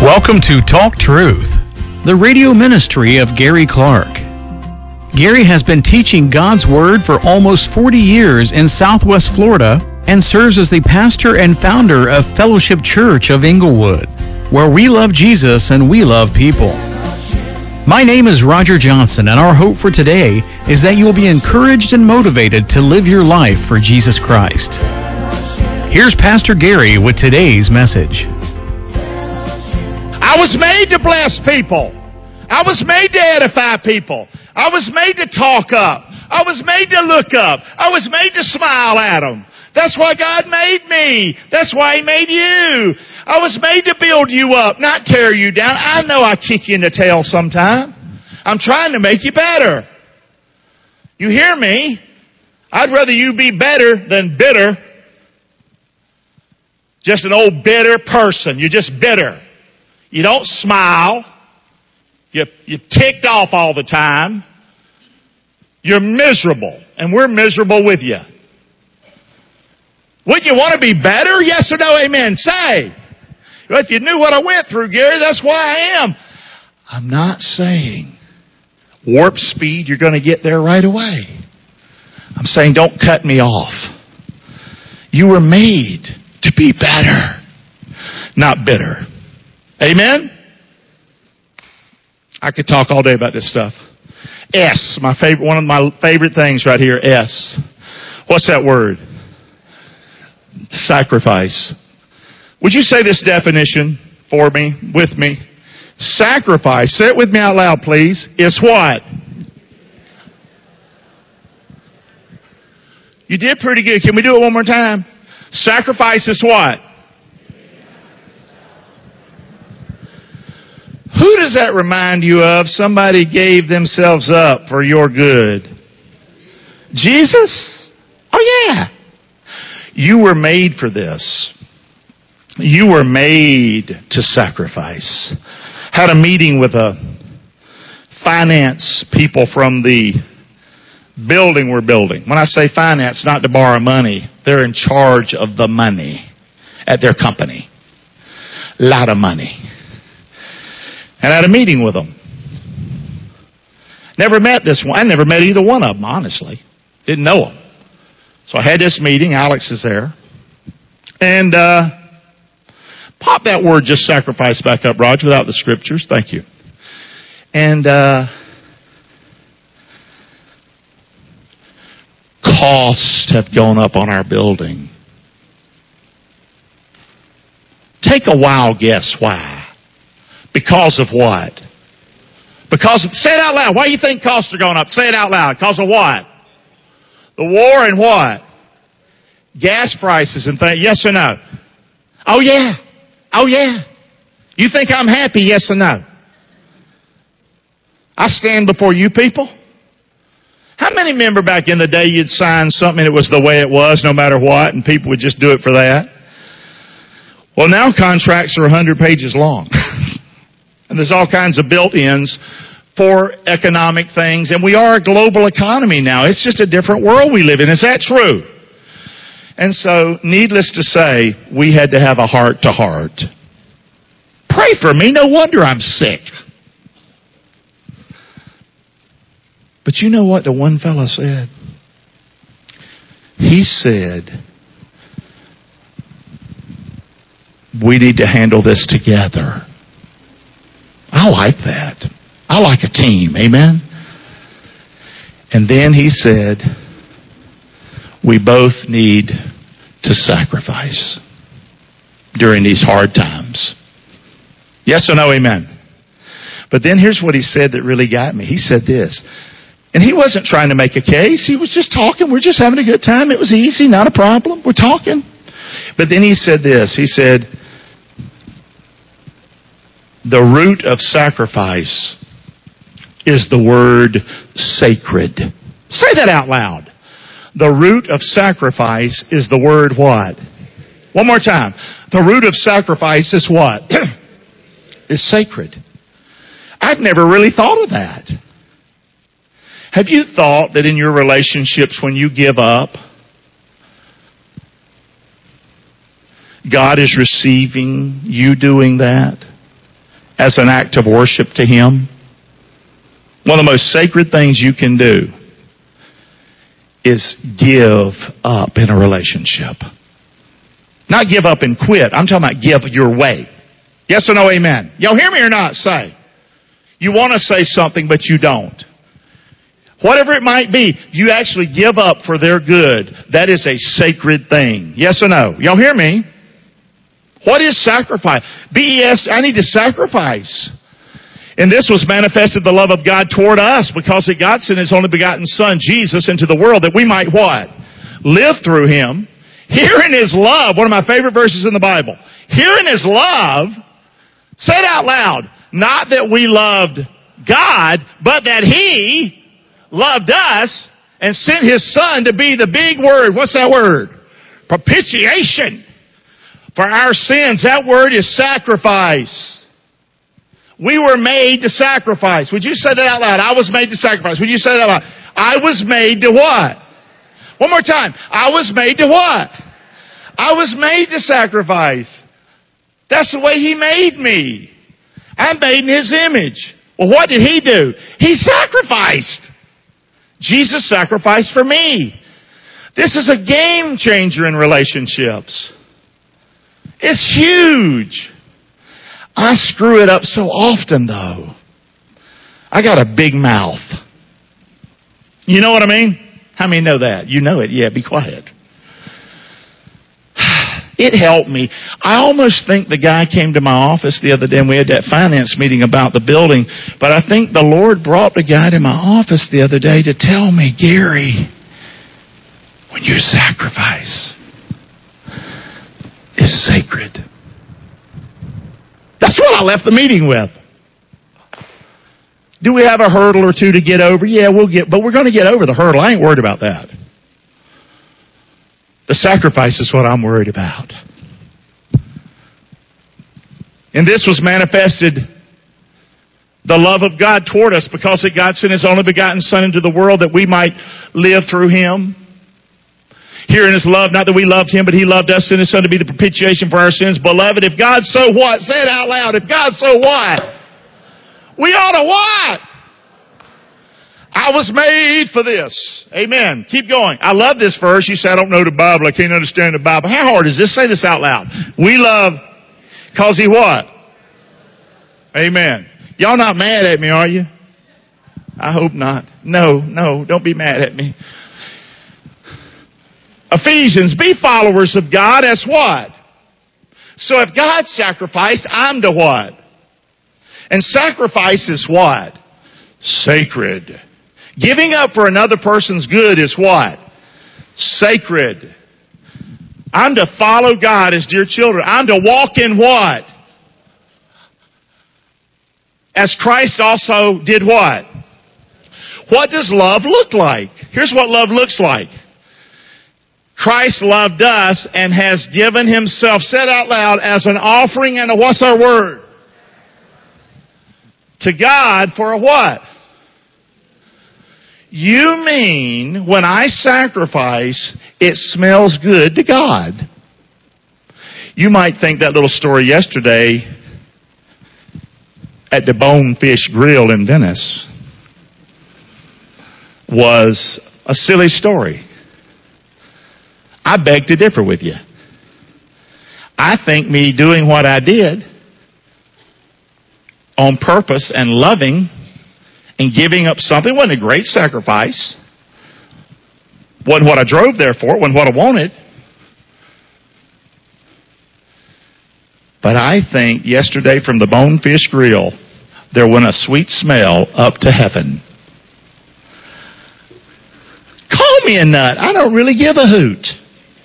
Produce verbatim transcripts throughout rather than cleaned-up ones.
Welcome to Talk Truth, the radio ministry of Gary Clark. Gary has been teaching God's Word for almost forty years in Southwest Florida and serves as the pastor and founder of Fellowship Church of Inglewood, where we love Jesus and we love people. My name is Roger Johnson, and our hope for today is that you will be encouraged and motivated to live your life for Jesus Christ. Here's Pastor Gary with today's message. I was made to bless people. I was made to edify people. I was made to talk up. I was made to look up. I was made to smile at them. That's why God made me. That's why He made you. I was made to build you up, not tear you down. I know I kick you in the tail sometime. I'm trying to make you better. You hear me? I'd rather you be better than bitter. Just an old bitter person. You're just bitter. You don't smile. You're, you're ticked off all the time. You're miserable. And we're miserable with you. Wouldn't you want to be better? Yes or no? Amen. Say. Well, if you knew what I went through, Gary, that's why I am. I'm not saying warp speed, you're going to get there right away. I'm saying don't cut me off. You were made to be better, not bitter. Amen? I could talk all day about this stuff. S, my favorite, one of my favorite things right here, S. What's that word? Sacrifice. Would you say this definition for me, with me? Sacrifice, say it with me out loud, please, is what? You did pretty good. Can we do it one more time? Sacrifice is what? Who does that remind you of? Somebody gave themselves up for your good. Jesus? Oh yeah. You were made for this. You were made to sacrifice. Had a meeting with a finance people from the building we're building. When I say finance, not to borrow money. They're in charge of the money at their company. A lot of money. And I had a meeting with them. Never met this one. I never met either one of them, honestly. Didn't know them. So I had this meeting. Alex is there. And uh, pop that word, just sacrifice, back up, Roger, without the scriptures. Thank you. And uh, costs have gone up on our building. Take a wild guess why. Because of what? Because of, say it out loud. Why do you think costs are going up? Say it out loud. Because of what? The war and what? Gas prices and things. Yes or no? Oh yeah. Oh yeah. You think I'm happy? Yes or no? I stand before you people. How many remember back in the day you'd sign something and it was the way it was no matter what and people would just do it for that? Well, now contracts are one hundred pages long. And there's all kinds of built-ins for economic things. And we are a global economy now. It's just a different world we live in. Is that true? And so, needless to say, we had to have a heart-to-heart. Pray for me. No wonder I'm sick. But you know what the one fellow said? He said, we need to handle this together. I like that. I like a team. Amen? And then he said, we both need to sacrifice during these hard times. Yes or no? Amen? But then here's what he said that really got me. He said this. And he wasn't trying to make a case. He was just talking. We're just having a good time. It was easy. Not a problem. We're talking. But then he said this. He said, the root of sacrifice is the word sacred. Say that out loud. The root of sacrifice is the word what? One more time. The root of sacrifice is what? Is sacred. I've never really thought of that. Have you thought that in your relationships when you give up, God is receiving you doing that? as an act of worship to Him? One of the most sacred things you can do is give up in a relationship. Not give up and quit. I'm talking about give your way. Yes or no, amen? Y'all hear me or not? Say. You want to say something, but you don't. Whatever it might be, you actually give up for their good. That is a sacred thing. Yes or no? Y'all hear me? What is sacrifice? B E S, I need to sacrifice. And this was manifested the love of God toward us because that God sent His only begotten Son, Jesus, into the world that we might what? Live through Him. Herein is love. One of my favorite verses in the Bible. Herein is love. Say it out loud. Not that we loved God, but that He loved us and sent His Son to be the big word. What's that word? Propitiation for our sins. That word is sacrifice. We were made to sacrifice. Would you say that out loud? I was made to sacrifice. Would you say that out loud? I was made to what? One more time. I was made to what? I was made to sacrifice. That's the way He made me. I'm made in His image. Well, what did He do? He sacrificed. Jesus sacrificed for me. This is a game changer in relationships. It's huge. I screw it up so often, though. I got a big mouth. You know what I mean? How many know that? You know it. Yeah, be quiet. It helped me. I almost think the guy came to my office the other day and we had that finance meeting about the building. But I think the Lord brought the guy to my office the other day to tell me, Gary, when you sacrifice, it's sacred. That's what I left the meeting with. Do we have a hurdle or two to get over? Yeah, we'll get, but we're going to get over the hurdle. I ain't worried about that. The sacrifice is what I'm worried about. And this was manifested, the love of God toward us, because that God sent His only begotten Son into the world that we might live through Him. Herein is love, not that we loved Him, but He loved us, sent His Son to be the propitiation for our sins. Beloved, if God so what? Say it out loud. If God so what? We ought to what? I was made for this. Amen. Keep going. I love this verse. You say, I don't know the Bible. I can't understand the Bible. How hard is this? Say this out loud. We love because He what? Amen. Y'all not mad at me, are you? I hope not. No, no, don't be mad at me. Ephesians, be followers of God as what? So if God sacrificed, I'm to what? And sacrifice is what? Sacred. Giving up for another person's good is what? Sacred. I'm to follow God as dear children. I'm to walk in what? As Christ also did what? What does love look like? Here's what love looks like. Christ loved us and has given Himself, said out loud, as an offering and a, what's our word? To God for a what? You mean when I sacrifice, it smells good to God. You might think that little story yesterday at the Bonefish Grill in Venice was a silly story. I beg to differ with you. I think me doing what I did on purpose and loving and giving up something wasn't a great sacrifice. Wasn't what I drove there for. It wasn't what I wanted. But I think yesterday from the Bonefish Grill, there went a sweet smell up to heaven. Call me a nut. I don't really give a hoot.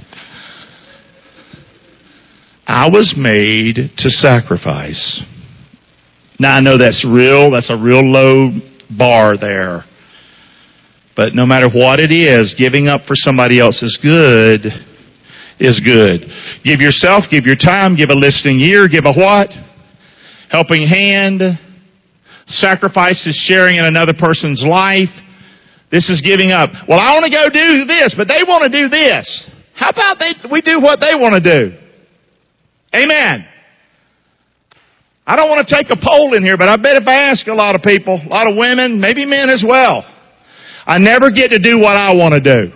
I was made to sacrifice. Now I know that's real, that's a real low bar there. But no matter what it is, giving up for somebody else is good, is good. Give yourself, give your time, give a listening ear, give a what? Helping hand. Sacrifice is sharing in another person's life. This is giving up. Well, I want to go do this, but they want to do this. How about they, we do what they want to do? Amen. I don't want to take a poll in here, but I bet if I ask a lot of people, a lot of women, maybe men as well, I never get to do what I want to do.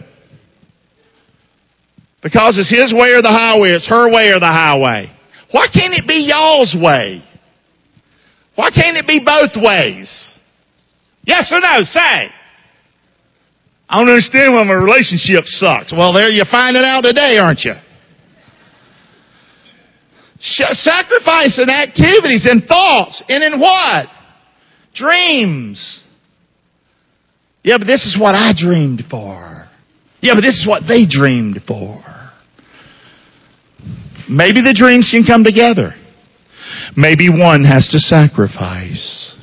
Because it's his way or the highway, it's her way or the highway. Why can't it be y'all's way? Why can't it be both ways? Yes or no? Say. I don't understand why my relationship sucks. Well, there you're finding out today, aren't you? Sacrifice in activities and thoughts and in what? Dreams. Yeah, but this is what I dreamed for. Yeah, but this is what they dreamed for. Maybe the dreams can come together. Maybe one has to sacrifice.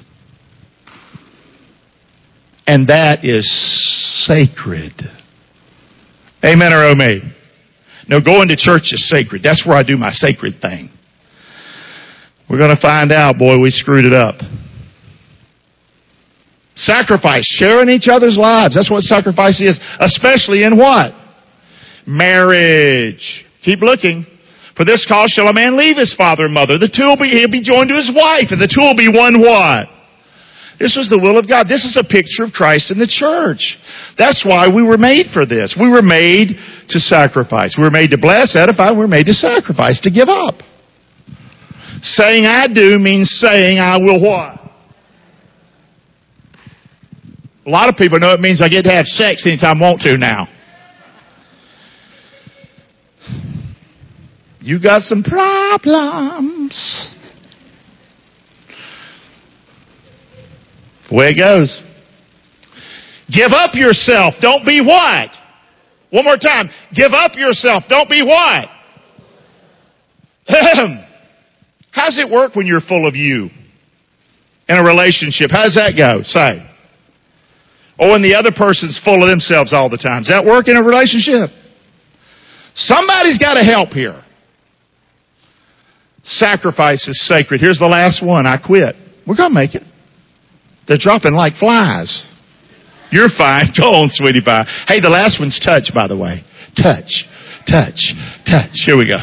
And that is sacred. Amen or oh me? No, going to church is sacred. That's where I do my sacred thing. We're going to find out, boy, we screwed it up. Sacrifice, sharing each other's lives. That's what sacrifice is. Especially in what? Marriage. Keep looking. For this cause shall a man leave his father and mother. The two will be, he'll be joined to his wife, and the two will be one what? This was the will of God. This is a picture of Christ in the church. That's why we were made for this. We were made to sacrifice. We were made to bless, edify. We were made to sacrifice, to give up. Saying I do means saying I will what? A lot of people know it means I get to have sex anytime I want to now. You got some problems. The way it goes. Give up yourself. Don't be what? One more time. Give up yourself. Don't be what? How does it work when you're full of you? In a relationship. How does that go? Say. Or when the other person's full of themselves all the time. Does that work in a relationship? Somebody's got to help here. Sacrifice is sacred. Here's the last one. I quit. We're going to make it. They're dropping like flies. You're fine. Go on, sweetie pie. Hey, the last one's touch, by the way. Touch, touch, touch. Here we go.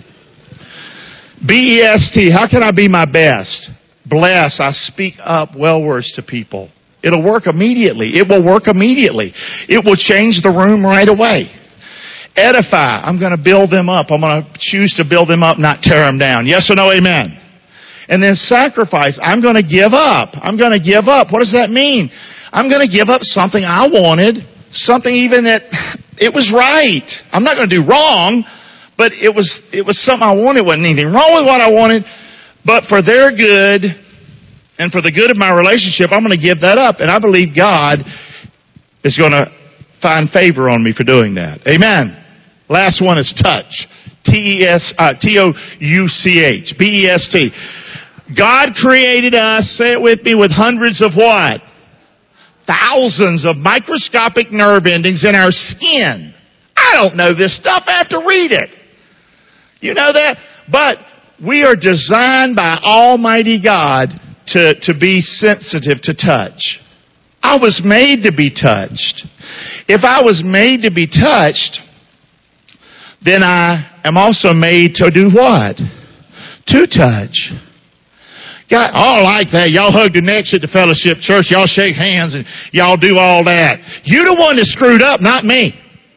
B E S T. How can I be my best? Bless. I speak up well words to people. It'll work immediately. It will work immediately. It will change the room right away. Edify. I'm going to build them up. I'm going to choose to build them up, not tear them down. Yes or no? Amen. And then sacrifice. I'm going to give up. I'm going to give up. What does that mean? I'm going to give up something I wanted. Something even that it was right. I'm not going to do wrong, but it was it was something I wanted. It wasn't anything wrong with what I wanted. But for their good and for the good of my relationship, I'm going to give that up. And I believe God is going to find favor on me for doing that. Amen. Last one is touch. T E S, uh, T O U C H. B E S T. God created us, say it with me, with hundreds of what? Thousands of microscopic nerve endings in our skin. I don't know this stuff. I have to read it. You know that? But we are designed by Almighty God to, to be sensitive to touch. I was made to be touched. If I was made to be touched, then I am also made to do what? To touch. God, all like that. Y'all hug the necks at the fellowship church. Y'all shake hands and y'all do all that. You're the one that screwed up, not me.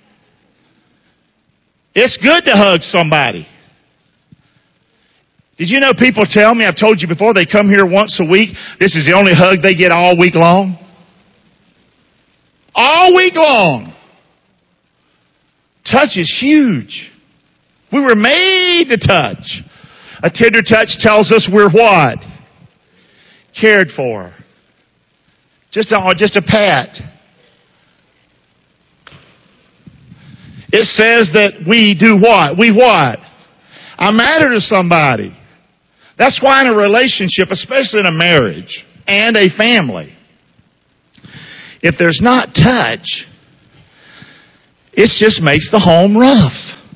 It's good to hug somebody. Did you know people tell me, I've told you before, they come here once a week. This is the only hug they get all week long. All week long. Touch is huge. We were made to touch. A tender touch tells us we're what? Cared for. Just a, just a pat. It says that we do what? We what? I matter to somebody. That's why in a relationship, especially in a marriage and a family, if there's not touch, it just makes the home rough.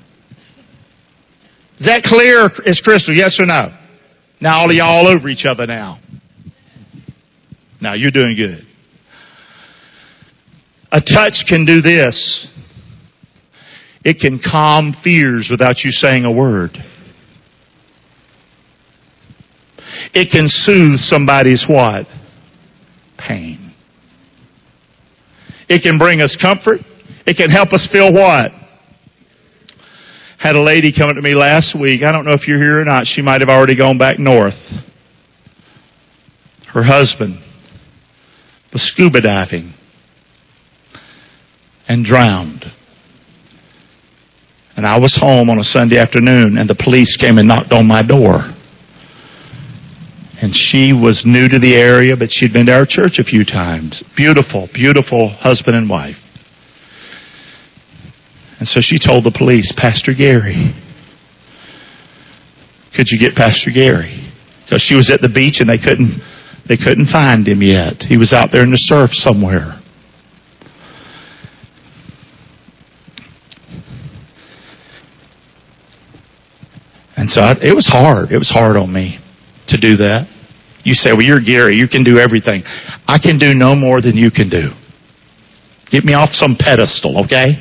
Is that clear as crystal? Yes or no? Now all of y'all all over each other now. Now you're doing good. A touch can do this. It can calm fears without you saying a word. It can soothe somebody's what? Pain. It can bring us comfort. It can help us feel what? Had a lady come up to me last week. I don't know if you're here or not. She might have already gone back north. Her husband was scuba diving and drowned. And I was home on a Sunday afternoon, and the police came and knocked on my door. And she was new to the area, but she'd been to our church a few times. Beautiful, beautiful husband and wife. And so she told the police, Pastor Gary, could you get Pastor Gary? Because she was at the beach and they couldn't, they couldn't find him yet. He was out there in the surf somewhere. And so I, it was hard. It was hard on me to do that. You say, well, you're Gary. You can do everything. I can do no more than you can do. Get me off some pedestal, okay?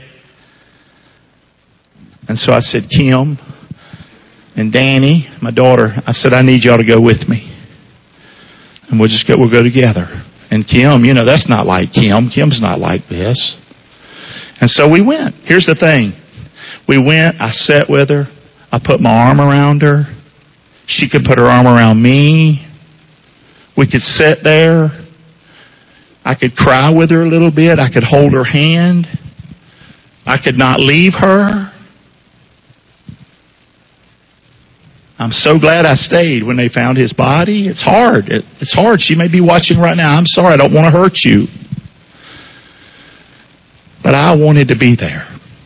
And so I said, Kim and Danny, my daughter, I said, I need y'all to go with me. And we'll just go, we'll go together. And Kim, you know, that's not like Kim. Kim's not like this. And so we went. Here's the thing. We went, I sat with her. I put my arm around her. She could put her arm around me. We could sit there. I could cry with her a little bit. I could hold her hand. I could not leave her. I'm so glad I stayed when they found his body. It's hard. It, it's hard. She may be watching right now. I'm sorry. I don't want to hurt you. But I wanted to be there.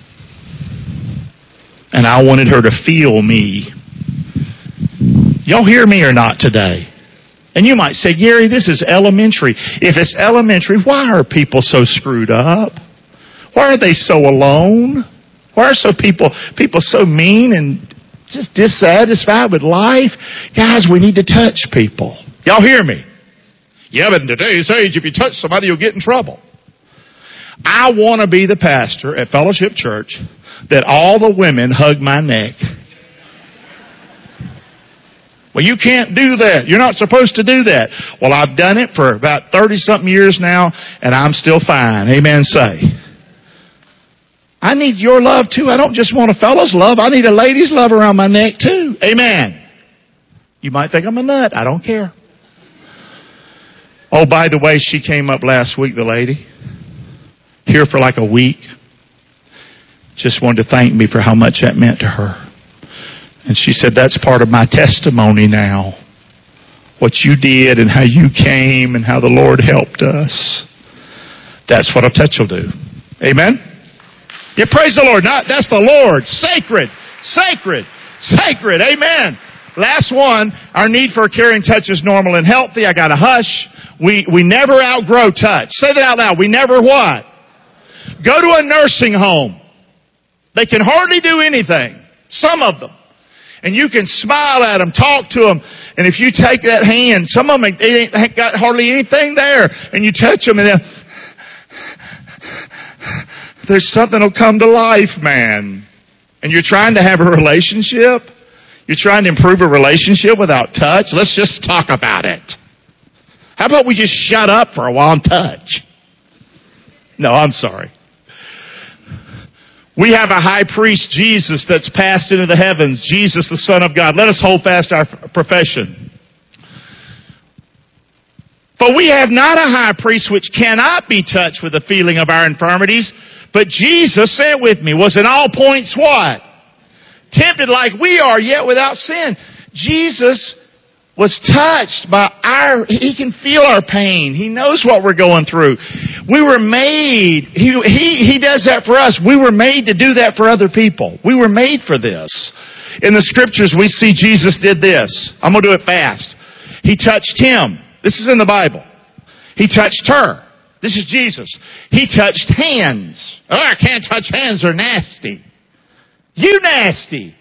And I wanted her to feel me. Y'all hear me or not today? And you might say, Gary, this is elementary. If it's elementary, why are people so screwed up? Why are they so alone? Why are so people people so mean and just dissatisfied with life? Guys, we need to touch people. Y'all hear me? Yeah, but in today's age, if you touch somebody, you'll get in trouble. I want to be the pastor at Fellowship Church that all the women hug my neck. Well, you can't do that. You're not supposed to do that. Well, I've done it for about thirty-something years now, and I'm still fine. Amen, say. I need your love, too. I don't just want a fellow's love. I need a lady's love around my neck, too. Amen. You might think I'm a nut. I don't care. Oh, by the way, she came up last week, the lady. Here for like a week. Just wanted to thank me for how much that meant to her. And she said, that's part of my testimony now. What you did and how you came and how the Lord helped us. That's what a touch will do. Amen? Yeah, praise the Lord. Not, that's the Lord. Sacred. Sacred. Sacred. Amen. Last one. Our need for a caring touch is normal and healthy. I got a hush. We, we never outgrow touch. Say that out loud. We never what? Go to a nursing home. They can hardly do anything. Some of them. And you can smile at them, talk to them. And if you take that hand, some of them, it ain't got hardly anything there. And you touch them and then there's something will come to life, man. And you're trying to have a relationship. You're trying to improve a relationship without touch. Let's just talk about it. How about we just shut up for a while and touch? No, I'm sorry. We have a high priest, Jesus, that's passed into the heavens. Jesus, the Son of God. Let us hold fast our profession. For we have not a high priest which cannot be touched with the feeling of our infirmities, but Jesus, say it with me, was in all points what? Tempted like we are, yet without sin. Jesus was touched by our, he can feel our pain. He knows what we're going through. We were made, he, he, he does that for us. We were made to do that for other people. We were made for this. In the scriptures, we see Jesus did this. I'm going to do it fast. He touched him. This is in the Bible. He touched her. This is Jesus. He touched hands. Oh, I can't touch hands. They're nasty. You nasty.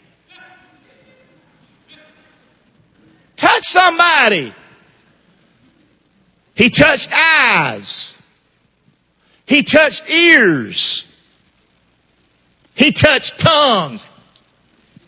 Touch somebody. He touched eyes. He touched ears. He touched tongues.